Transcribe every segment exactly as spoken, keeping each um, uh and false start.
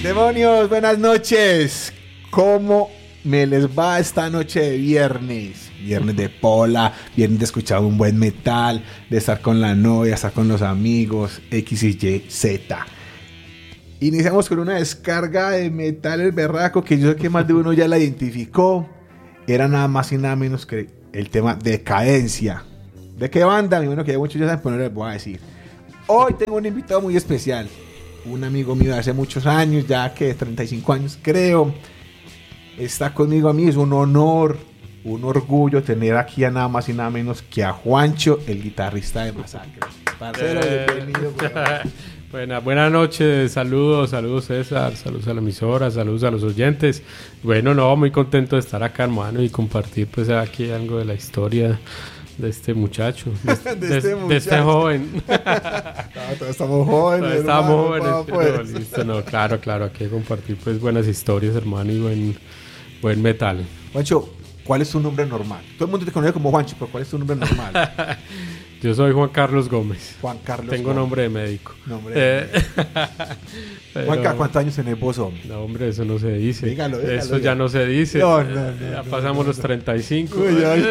Demonios, buenas noches. ¿Cómo me les va esta noche de viernes? Viernes de pola, viernes de escuchar un buen metal, de estar con la novia, estar con los amigos, X y Y, Z. Iniciamos con una descarga de metal el berraco que yo sé que más de uno ya la identificó. Era nada más y nada menos que el tema Decadencia. ¿De qué banda? Mi bueno, que muchos ya saben, pero no les voy a decir. Hoy tengo un invitado muy especial. Un amigo mío de hace muchos años, ya que treinta y cinco años creo. Está conmigo a mí, es un honor, un orgullo tener aquí a nada más y nada menos que a Juancho, el guitarrista de Masacre. Parcero, eh, bienvenido. Buena, buenas noches, saludos, saludos César, saludos a la emisora, saludos a los oyentes. Bueno, no, muy contento de estar acá, hermano, y compartir pues aquí algo de la historia de este muchacho, de, de, de, este, muchacho. de este joven. No, todos estamos jóvenes. Todos estamos hermano, jóvenes, pero pues. Listo, no, claro, claro, aquí hay que compartir pues buenas historias, hermano, y buen, buen metal. Juancho, ¿cuál es tu nombre normal? Todo el mundo te conoce como Juancho, pero ¿cuál es tu nombre normal? Yo soy Juan Carlos Gómez. Juan Carlos Tengo Gómez. nombre de médico. Nombre de eh, pero... Juanca, ¿cuántos años tenés vos, hombre? No, hombre, eso no se dice. Dígalo, dígalo, eso dígalo. ya no se dice. No, no, no, ya no, pasamos no, no, los no. treinta y cinco. Uy, ay.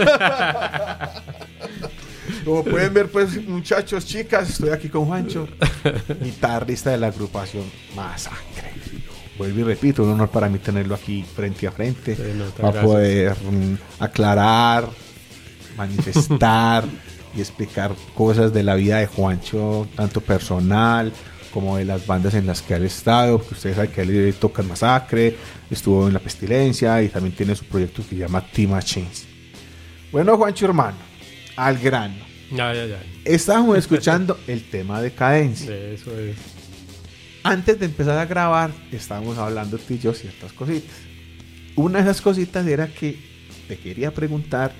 Como pueden ver, pues, muchachos, chicas, estoy aquí con Juancho, guitarrista de la agrupación Masacre. Vuelvo y repito, un honor para mí tenerlo aquí frente a frente, sí, no, para gracias. poder um, aclarar, manifestar y explicar cosas de la vida de Juancho, tanto personal como de las bandas en las que ha estado. Porque ustedes saben que él toca en Masacre, estuvo en La Pestilencia y también tiene su proyecto que se llama Team Machines. Bueno, Juancho, hermano, al grano. Ya, ya, ya. Estábamos escuchando el tema Decadencia. Eso es. Antes de empezar a grabar, estábamos hablando tú y yo ciertas cositas. Una de esas cositas era que te quería preguntar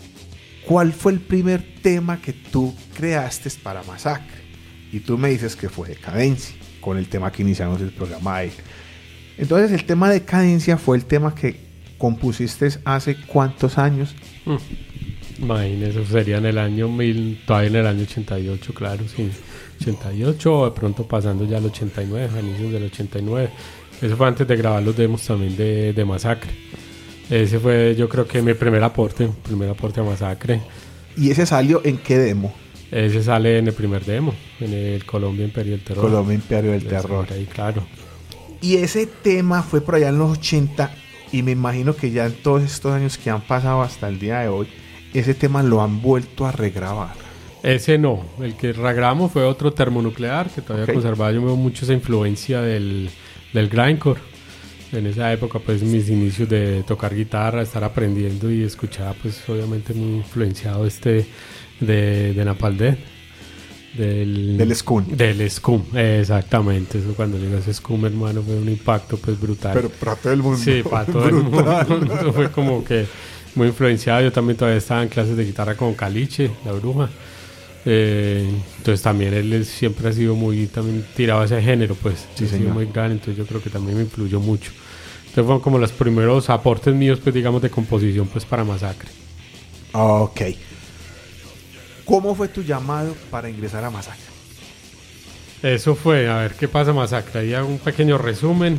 ¿cuál fue el primer tema que tú creaste para Masacre? Y tú me dices que fue Decadencia, con el tema que iniciamos el programa ahí. Entonces el tema Decadencia fue el tema que compusiste hace ¿cuántos años? Hmm. Imagínese, eso sería en el año mil, todavía en el año ochenta y ocho, claro, sí. ochenta y ocho o de pronto pasando ya al ochenta y nueve, a inicios del ochenta y nueve. Eso fue antes de grabar los demos también de, de Masacre. Ese fue, yo creo que mi primer aporte, primer aporte a Masacre. ¿Y ese salió en qué demo? Ese sale en el primer demo, en el Colombia Imperio del Terror. Colombia Imperio del Terror. Ahí, claro. Y ese tema fue por allá en los ochenta y me imagino que ya en todos estos años que han pasado hasta el día de hoy, ese tema lo han vuelto a regrabar. Ese no, el que regrabamos fue otro termonuclear que todavía okay. conservaba. Yo veo mucho esa influencia del, del grindcore. En esa época, pues, mis inicios de tocar guitarra, estar aprendiendo y escuchaba, pues, obviamente muy influenciado este de, de Napalm Death. Del, del Scum. Del Scum, exactamente. Eso cuando llegó ese Scum, hermano, fue un impacto, pues, brutal. Pero para todo el mundo. Sí, para todo el mundo. Fue como que muy influenciado. Yo también todavía estaba en clases de guitarra con Caliche, la bruja. Eh, entonces también él siempre ha sido muy también tirado a ese género, pues sí, ha sido muy grande, entonces yo creo que también me influyó mucho. Entonces fueron como los primeros aportes míos, pues digamos, de composición, pues para Masacre. Ok. ¿Cómo fue tu llamado para ingresar a Masacre? Eso fue, a ver qué pasa Masacre. Ahí hago un pequeño resumen.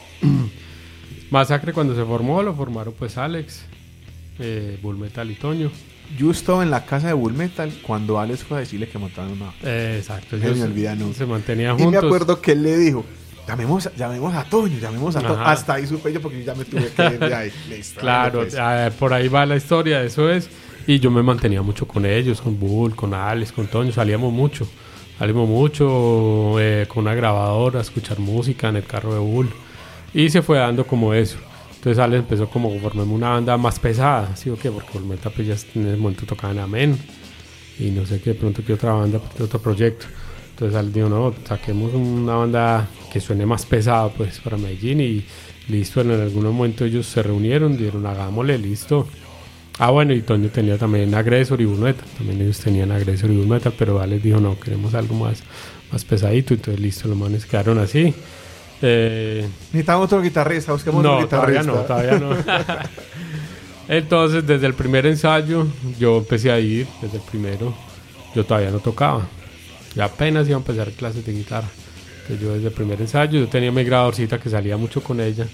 Masacre cuando se formó, lo formaron pues Alex, eh, Bull Metal y Toño. Yo estaba en la casa de Bull Metal cuando Alex fue a decirle que montaban una. Eh, exacto. Se me olvida, no. Se mantenían juntos. Y me acuerdo que él le dijo, llamemos, llamemos a Toño, llamemos a Toño. Hasta ahí supe yo porque ya me tuve que ir de ahí. Listo, claro, pues. eh, por ahí va la historia, eso es. Y yo me mantenía mucho con ellos, con Bull, con Alex, con Toño. Salíamos mucho. Salimos mucho eh, con una grabadora a escuchar música en el carro de Bull. Y se fue dando como eso. Entonces Alex empezó como a formarme una banda más pesada, ¿sí o qué? Porque Bull Metal pues ya en ese momento tocaban Amén y no sé qué, de pronto que otra banda, otro proyecto. Entonces Alex dijo, no, saquemos una banda que suene más pesada pues para Medellín y listo. En algún momento ellos se reunieron, dijeron, hagámosle, listo. Ah, bueno, y Toño tenía también Aggressor y Bull Metal, también ellos tenían Aggressor y Bull Metal, pero Alex dijo, no, queremos algo más, más pesadito, entonces listo, los manes quedaron así. Eh, Necesitamos otro guitarrista, busquemos no, otro guitarrista. Todavía no, todavía no. Entonces, desde el primer ensayo, yo empecé a ir, desde el primero, yo todavía no tocaba. Yo apenas iba a empezar clases de guitarra. Entonces yo desde el primer ensayo, yo tenía mi grabadorcita que salía mucho con ella.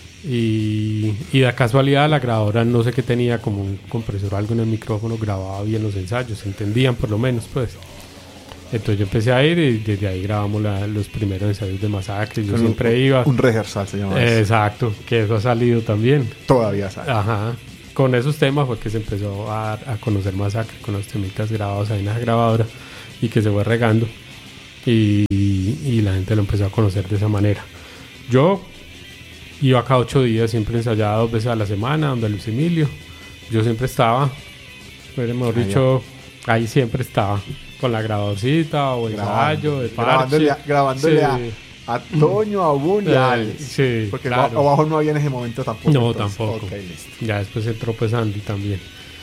Y, y de casualidad la grabadora, no sé qué tenía, como un compresor o algo en el micrófono, grababa bien los ensayos, se entendían por lo menos, pues. Entonces yo empecé a ir y desde ahí grabamos la, los primeros ensayos de Masacre. Yo Con siempre un, iba. Un rehearsal se llama. Eh, exacto, que eso ha salido también. Todavía sale. Ajá. Con esos temas fue que se empezó a, a conocer Masacre, con los temitas grabados ahí en la grabadora y que se fue regando. Y, y, y la gente lo empezó a conocer de esa manera. Yo iba cada ocho días, siempre ensayaba dos veces a la semana, donde Luis Emilio. Yo siempre estaba, pero mejor ah, dicho, ya. ahí siempre estaba. Con la grabadorcita o el ensayo, de parche. Grabándole, a, grabándole sí. a, a Toño, a Bun y a Alex. Sí, porque claro. abajo no había en ese momento tampoco. No, entonces. tampoco. Okay, listo. Ya después entró pues Andy también.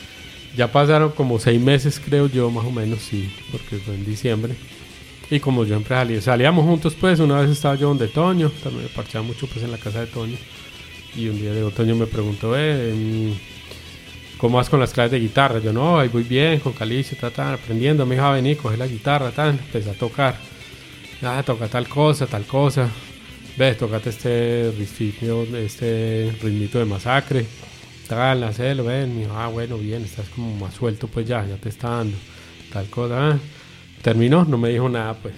Ya pasaron como seis meses, creo yo, más o menos, sí, porque fue en diciembre. Y como yo siempre salí, salíamos juntos, pues, una vez estaba yo donde Toño, también me parchaba mucho pues en la casa de Toño. Y un día de Toño me preguntó, eh, ¿cómo vas con las clases de guitarra? Yo, no, ahí voy bien, con Calicio, ta, ta, aprendiendo. Me dijo, vení, coge la guitarra, tal. Empecé a tocar. Ah, toca tal cosa, tal cosa. Ves, tocate este ritmito, este ritmito de Masacre. Tal, hacelo, ven. Me dijo, ah, bueno, bien, estás como más suelto, pues ya, ya te está dando. Tal cosa. Ah. Terminó, no me dijo nada, pues.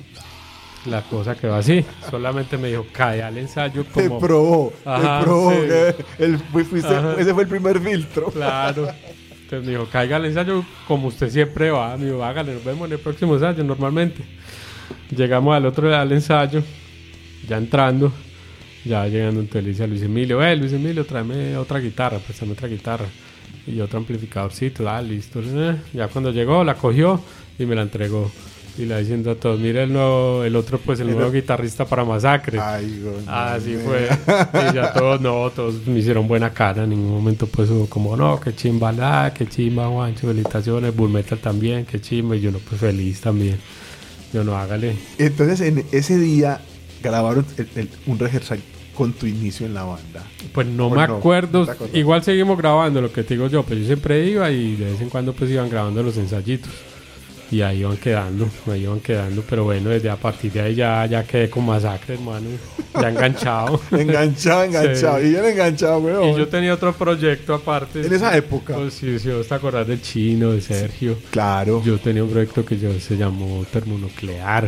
La cosa quedó así. Solamente me dijo, cae al ensayo como... Te probó, Ajá, te probó. Sí. El, fuiste, ese fue el primer filtro. Claro. Entonces me dijo, caiga al ensayo como usted siempre va. Me dijo, hágale, nos vemos en el próximo ensayo normalmente. Llegamos al otro al ensayo, ya entrando, ya llegando, entonces le dice a Luis Emilio, eh, Luis Emilio, tráeme otra guitarra, préstame otra guitarra. Y otro amplificadorcito, ah, listo. Ya cuando llegó, la cogió y me la entregó. Y le diciendo a todos, mire el nuevo, el otro pues el nuevo guitarrista para Masacre. Ay, God, así fue. Y ya todos, no, todos me hicieron buena cara. En ningún momento pues hubo como, no, qué chimba la, qué chimba Juancho, felicitaciones, Bull Metal también, qué chimba. Y yo no, pues feliz también. Yo no, hágale. Entonces en ese día grabaron el, el, un rehearsal con tu inicio en la banda. Pues no me no, acuerdo. No igual seguimos grabando, lo que te digo yo, pues yo siempre iba y de vez en cuando pues iban grabando los ensayitos. Y ahí iban quedando, ahí iban quedando, pero bueno, desde a partir de ahí ya, ya quedé con Masacre, hermano, ya enganchado. enganchado, enganchado, sí. Y bien enganchado, weón. Y yo tenía otro proyecto aparte. ¿En esa época? Pues sí, si vos te acordás del Chino, de Sergio. Claro. Yo tenía un proyecto que yo, se llamó Termonuclear.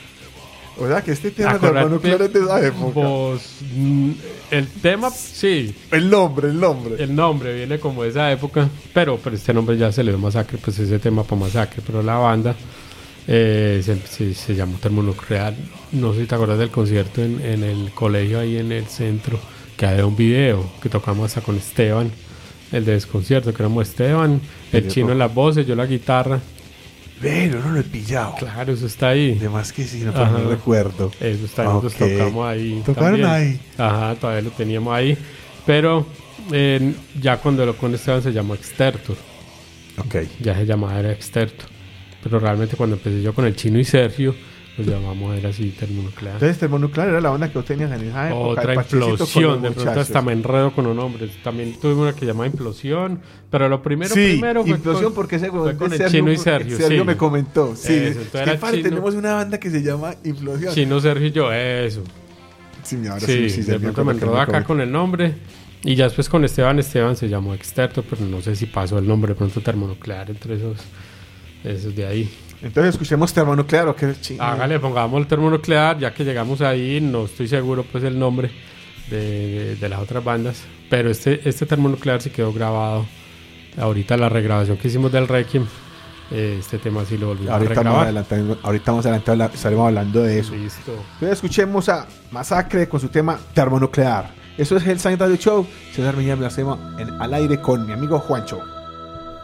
O sea, que este tema termonuclear es de esa época. Vos, mm, el tema, sí. El nombre, el nombre. El nombre viene como de esa época, pero, pero este nombre ya se le dio Masacre, pues ese tema para Masacre, pero la banda eh, se, se, se llamó Termonuclear. No sé si te acuerdas del concierto en, en el colegio ahí en el centro, que había un video que tocamos hasta con Esteban, el de Desconcierto, que éramos Esteban, el sí, Chino en las voces, yo la guitarra. Pero no lo he pillado. Claro, eso está ahí. De más que sí, no, pero no recuerdo. Eso está ahí, nosotros okay. tocamos ahí. ¿Tocaron también. Ahí? Ajá, todavía lo teníamos ahí. Pero eh, ya cuando lo con Esteban se llamó Extertor. Ok. Ya se llamaba era Extertor. Pero realmente cuando empecé yo con el Chino y Sergio, los llamamos era así Termonuclear. Entonces Termonuclear era la banda que vos tenías en esa época. Otra implosión, de pronto hasta me enredo con los nombres. También tuvimos una que llamaba Implosión, pero lo primero sí, primero fue Implosión con, porque ese fue con el Sergio, Chino y Sergio. Sergio sí. me comentó. Sí, eso, es que padre, tenemos una banda que se llama Implosión. Chino, Sergio y yo, eso. Sí, ahora sí, sí, sí de pronto me enredo acá con el nombre. Y ya después con Esteban, Esteban se llamó Exterto, pero no sé si pasó el nombre de pronto Termonuclear entre esos, esos de ahí. Entonces escuchemos Termonuclear o qué chingada. Hágale, pongamos el Termonuclear, ya que llegamos ahí, no estoy seguro pues el nombre de, de, de las otras bandas, pero este, este Termonuclear sí quedó grabado. Ahorita la regrabación que hicimos del Requiem, eh, este tema sí lo volvimos ahorita a regrabar. Más adelante, ahorita más adelante habla, estaremos hablando de eso. Listo. Entonces escuchemos a Masacre con su tema Termonuclear. Eso es el Hellside Radio Show. César Miñán, lo hacemos en, al aire con mi amigo Juancho.